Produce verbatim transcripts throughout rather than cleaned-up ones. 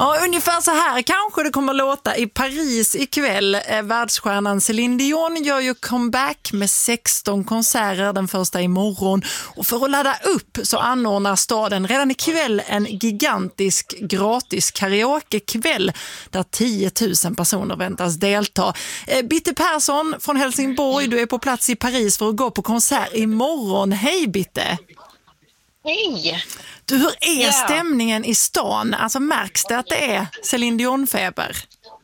Ja, ungefär så här kanske det kommer låta i Paris ikväll. Världsstjärnan Céline Dion gör ju comeback med sexton konserter, den första imorgon. Och för att ladda upp så anordnar staden redan ikväll en gigantisk gratis karaokekväll där tio tusen personer väntas delta. Bitte Persson från Helsingborg, du är på plats i Paris för att gå på konsert imorgon. Hej Bitte! Hej! Du, hur är Ja. stämningen i stan? Alltså märks det att det är Céline Dion-feber?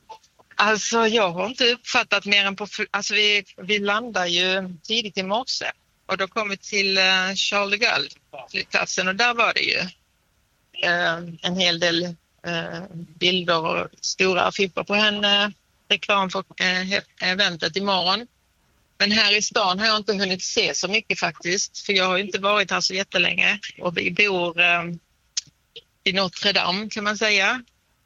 Alltså jag har inte uppfattat mer än på... Alltså vi, vi landar ju tidigt i morse och då kom vi till uh, Charles de Gaulle flygplatsen och där var det ju uh, en hel del uh, bilder och stora affischer på henne, reklam för uh, eventet imorgon. Men här i stan har jag inte hunnit se så mycket faktiskt, för jag har inte varit här så jättelänge och vi bor eh, i Notre Dame kan man säga,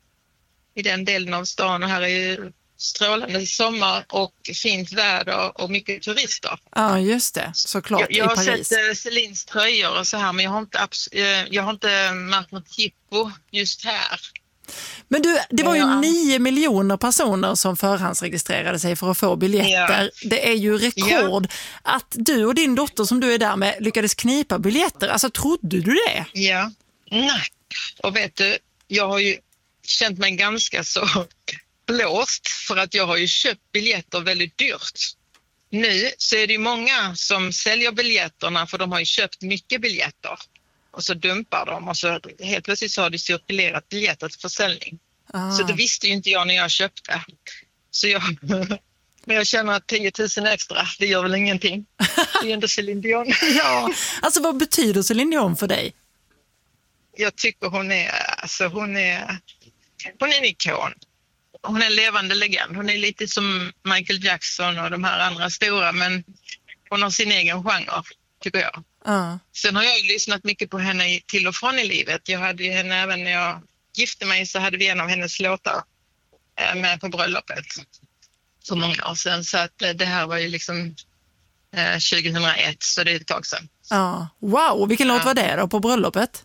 i den delen av stan, och här är ju strålande sommar och fint väder och mycket turister. Ja, just det. Såklart jag, jag har i Paris. sett eh, Célines tröjor och så här, men jag har inte, abs- eh, jag har inte märkt något jippo just här. Men du, det var ju Ja. nio miljoner personer som förhandsregistrerade sig för att få biljetter. Ja. Det är ju rekord att du och din dotter som du är där med lyckades knipa biljetter. Alltså, trodde du det? Ja, nej. Och vet du, jag har ju känt mig ganska så blåst för att jag har ju köpt biljetter väldigt dyrt. Nu så är det ju många som säljer biljetterna för de har ju köpt mycket biljetter. Och så dumpar de och så helt plötsligt så har det cirkulerat biljetter till försäljning. Ah. Så det visste ju inte jag när jag köpte. Så jag, men jag känner att tio tusen extra, det gör väl ingenting. Det är ändå Céline Dion. Ja, alltså vad betyder Céline Dion för dig? Jag tycker hon är, alltså hon är, hon är en ikon. Hon är en levande legend. Hon är lite som Michael Jackson och de här andra stora, men hon har sin egen genre, tycker jag. Ah. Sen har jag ju lyssnat mycket på henne till och från i livet. Jag hade ju henne även när jag gifte mig, så hade vi en av hennes låtar med på bröllopet för många år sedan. Så att det här var ju liksom eh, tjugohundraett, så det är ett tag sedan. Ah. Wow, vilken Ja. låt var det då på bröllopet?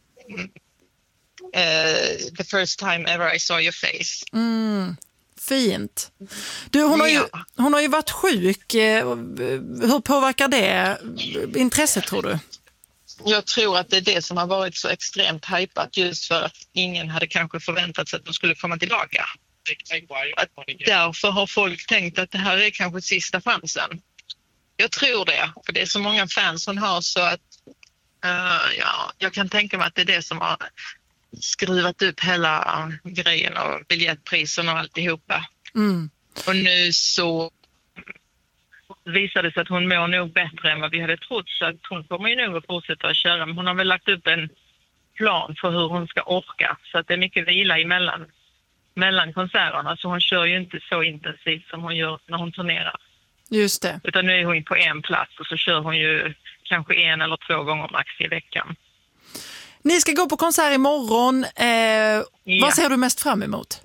Uh, the first time ever I saw your face. Mm. Fint. Du, hon, har ju, Ja. hon har ju varit sjuk. Hur påverkar det intresset, tror du? Jag tror att det är det som har varit så extremt hypat, just för att ingen hade kanske förväntat sig att de skulle komma tillbaka. Att därför har folk tänkt att det här är kanske sista chansen. Jag tror det, för det är så många fans hon har, så att uh, ja, jag kan tänka mig att det är det som har skruvat upp hela grejen och biljettprisen och alltihopa. Mm. Och nu så visade det sig att hon mår nog bättre än vad vi hade trott, så att hon kommer ju nog att fortsätta att köra. Men hon har väl lagt upp en plan för hur hon ska orka, så att det är mycket vila emellan mellan konserterna, så hon kör ju inte så intensivt som hon gör när hon turnerar. Just det. Utan nu är hon på en plats och så kör hon ju kanske en eller två gånger max i veckan. Ni ska gå på konsert imorgon. Eh, Ja. Vad ser du mest fram emot?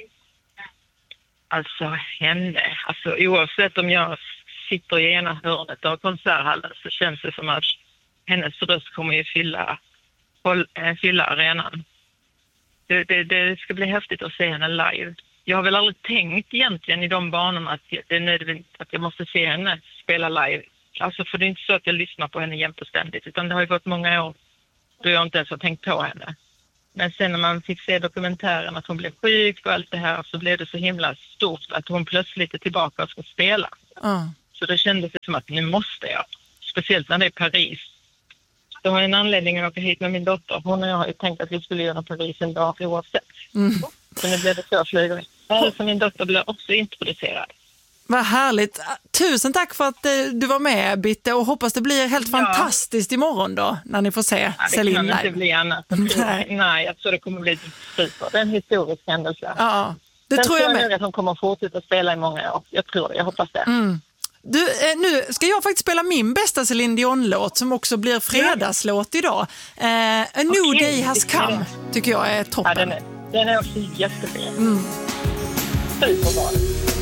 Alltså henne, alltså oavsett om jag sitter i ena hörnet av konserthallen, så känns det som att hennes röst kommer ju fylla, håll, äh, fylla arenan. Det, det, det ska bli häftigt att se henne live. Jag har väl aldrig tänkt egentligen i de banorna att det är nödvändigt att jag måste se henne spela live. Alltså, för det är inte så att jag lyssnar på henne jämt och ständigt, utan det har ju gått många år då jag inte ens har tänkt på henne. Men sen när man fick se dokumentären att hon blev sjuk och allt det här, så blev det så himla stort att hon plötsligt är tillbaka och ska spela. Ah. Så det kändes det som att nu måste jag. Speciellt när det är Paris. Det har en anledning att åka hit med min dotter. Hon och jag har ju tänkt att vi skulle göra Paris en dag oavsett. Mm. Så nu blev det så flyger vi. Så min dotter blev också introducerad. Vad härligt. Tusen tack för att eh, du var med, Bitte, och hoppas det blir helt Ja. fantastiskt imorgon då, när ni får se Ja, det Céline kan inte live. bli annat. Nej. Nej, jag tror det kommer bli super. Det är en historisk händelse. Ja, det Sen tror jag tror med. jag att hon kommer att fortsätta spela i många år. Jag tror det, jag hoppas det. Mm. Du, eh, nu ska jag faktiskt spela min bästa Céline Dion-låt som också blir fredagslåt idag. Eh, A New Okej, Day Has vilken är Come tycker jag är Ja, toppen. den är, den är också jättefin. Mm. Superbra.